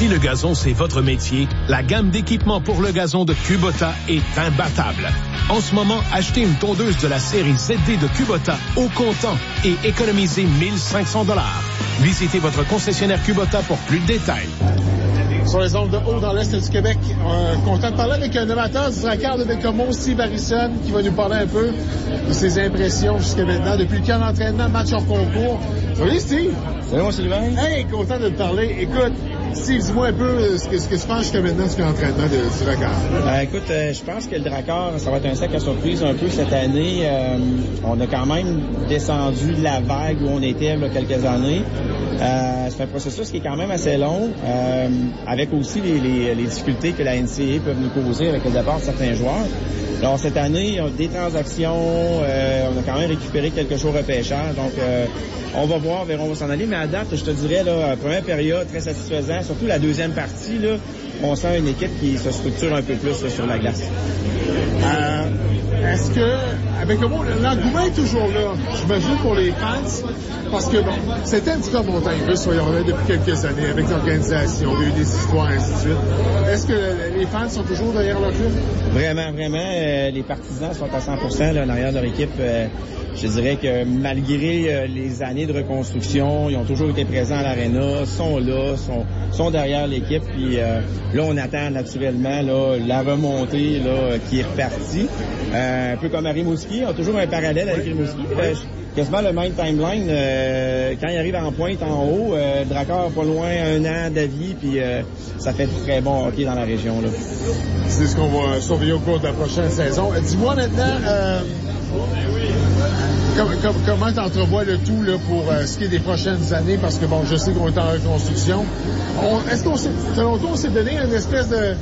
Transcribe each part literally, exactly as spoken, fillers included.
Si le gazon, c'est votre métier, la gamme d'équipements pour le gazon de Kubota est imbattable. En ce moment, achetez une tondeuse de la série Z D de Kubota au comptant et économisez mille cinq cents dollars. Visitez votre concessionnaire Kubota pour plus de détails. Sur les zones de haut dans l'Est du Québec, euh, content de parler avec un amateur du Drakkar de Bécomo, Steve Harrison, qui va nous parler un peu de ses impressions jusqu'à maintenant, depuis le camp d'entraînement, match hors concours. Salut Steve! Salut mon Sylvain! Hey, content de te parler. Écoute, Steve, dis-moi un peu ce que, ce que tu penses jusqu'à maintenant du camp d'entraînement de, du Drakkar. Euh, écoute, euh, je pense que le Drakkar, ça va être un sac à surprise un peu cette année. Euh, on a quand même descendu de la vague où on était il y a quelques années. Euh, c'est un processus qui est quand même assez long, euh, avec aussi les, les, les difficultés que la N C A A peut nous causer avec le départ de certains joueurs. Alors cette année, on a des transactions, euh, on a quand même récupéré quelques jours repêchage, donc euh, on va voir vers où on va s'en aller, mais à date, je te dirais, là, première période, très satisfaisant, surtout la deuxième partie, là, on sent une équipe qui se structure un peu plus là, sur la glace. Euh, est-ce que, avec le mot, l'engouement est toujours là, j'imagine, pour les fans, parce que, bon, c'était un petit peu montagne russe, soyons là, depuis quelques années, avec l'organisation, il y a eu des histoires, ainsi de suite. Est-ce que les fans sont toujours derrière leur club? Vraiment, vraiment, euh, les partisans sont à cent pour cent là, en arrière de leur équipe. Euh, je dirais que malgré euh, les années de reconstruction, ils ont toujours été présents à l'aréna, sont là, sont, sont derrière l'équipe. Puis euh, là, on attend naturellement là, la remontée là, qui est repartie. Euh, un peu comme à Rimouski, on a toujours un parallèle avec Rimouski. Euh, quasiment le même timeline. Euh, quand il arrive en pointe en haut, euh, Drakkar pas loin, un an d'avis, puis euh, ça fait très bon hockey dans la région. Là. C'est ce qu'on va surveiller au cours de la prochaine saison. Dis-moi maintenant, euh, com- com- comment tu entrevois le tout là, pour euh, ce qui est des prochaines années, parce que bon, je sais qu'on est en reconstruction. On, est-ce qu'on s'est, selon toi, on s'est donné une espèce de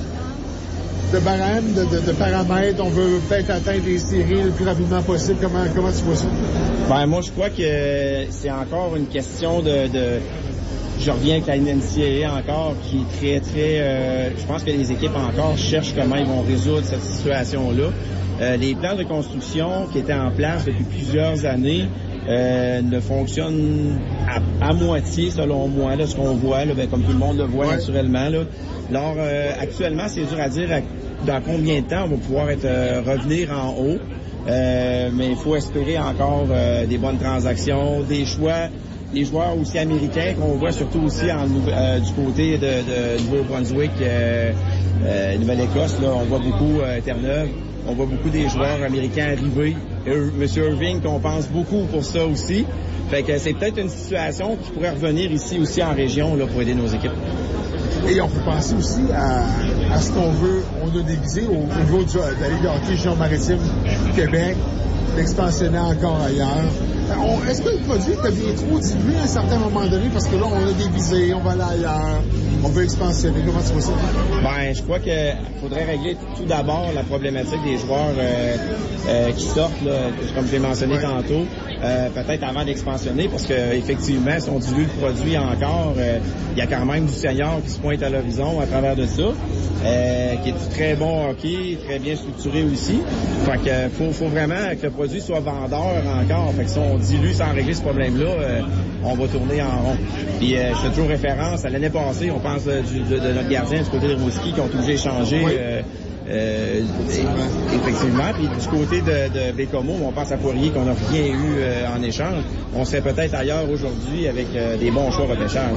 de barème, de, de, de paramètres, on veut peut-être atteindre les séries le plus rapidement possible. Comment, comment tu vois ça? Ben, moi, je crois que c'est encore une question de... de... Je reviens avec la N C A A encore, qui est très, très... Euh, je pense que les équipes encore cherchent comment ils vont résoudre cette situation-là. Euh, les plans de construction qui étaient en place depuis plusieurs années euh, ne fonctionnent à, à moitié, selon moi, là, ce qu'on voit, là, ben, comme tout le monde le voit ouais. naturellement. Là. Alors, euh, actuellement, c'est dur à dire à, dans combien de temps on va pouvoir être euh, revenir en haut. Euh, mais il faut espérer encore euh, des bonnes transactions, des choix, des joueurs aussi américains qu'on voit surtout aussi en, euh, du côté de, de Nouveau-Brunswick, euh, euh, Nouvelle-Écosse. Là, on voit beaucoup euh, Terre-Neuve, on voit beaucoup des joueurs américains arriver. Ir- Monsieur Irving, qu'on pense beaucoup pour ça aussi. Fait que c'est peut-être une situation qui pourrait revenir ici aussi en région là, pour aider nos équipes. Et on peut penser aussi à, à ce qu'on veut, on a déguisé au, au niveau du, de la Ligue de hockey Junior Maritime du Québec, d'expansionner encore ailleurs. On, est-ce que le produit peut bien trop dilué à un certain moment donné, parce que là, on a déguisé, on va aller ailleurs, on veut expansionner. Comment tu vois ça? Ben, je crois qu'il faudrait régler tout d'abord la problématique des joueurs euh, euh, qui sortent, là, comme j'ai mentionné ouais. tantôt, euh, peut-être avant d'expansionner, parce qu'effectivement, si on dilue le produit encore, il euh, y a quand même du senior qui se pointe à l'horizon à travers de ça, euh, qui est du très bon hockey, très bien structuré aussi. Fait que faut, faut vraiment que le produit soit vendeur encore. Fait que si on dilue sans régler ce problème-là, euh, on va tourner en rond. Puis euh, je fais toujours référence à l'année passée, on pense euh, du, de, de notre gardien du côté de Rimouski qui ont obligé d'échanger. Oui. Euh, Euh, effectivement. Puis du côté de, de Bécomo, on pense à Poirier qu'on n'a rien eu euh, en échange. On serait peut-être ailleurs aujourd'hui avec euh, des bons choix repêchage.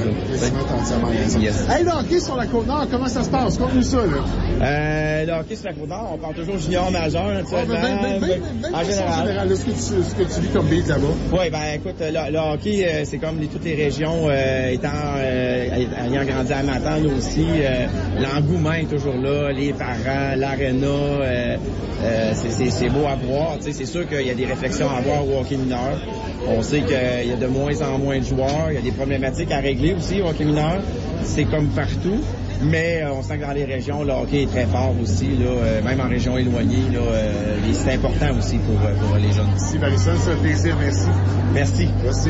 Yes. Hey, le hockey sur la Côte-Nord, comment ça se passe? Conte-nous ça, là. Euh, le hockey sur la Côte-Nord, on parle toujours junior majeur. Oh, ben, ben, ben, ben, ben, en général. En général là, ce, que tu, ce que tu vis comme beat là-bas. Oui, ben écoute, le, le hockey, euh, c'est comme les, toutes les régions euh, étant euh, ayant grandi à Matane aussi. Euh, l'engouement est toujours là, les parents, l'aréna, euh, euh, c'est, c'est, c'est beau à voir. T'sais, c'est sûr qu'il y a des réflexions à avoir au hockey mineur. On sait qu'il y a de moins en moins de joueurs. Il y a des problématiques à régler aussi au hockey mineur. C'est comme partout. Mais euh, on sent que dans les régions, le hockey est très fort aussi, là, euh, même en région éloignée. Là, euh, et c'est important aussi pour, pour les jeunes. Merci, Harrison. C'est un plaisir. Merci. Merci. Merci.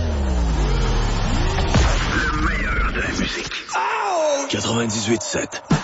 Le meilleur de la musique. Oh! quatre-vingt-dix-huit sept